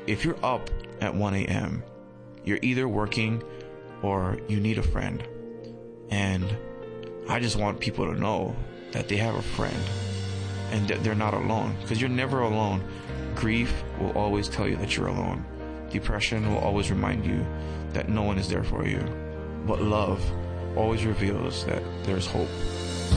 if you're up at 1 a.m., you're either working or you need a friend. And I just want people to know that they have a friend and that they're not alone, because you're never alone. Grief will always tell you that you're alone. Depression will always remind you that no one is there for you. But love always reveals that there's hope.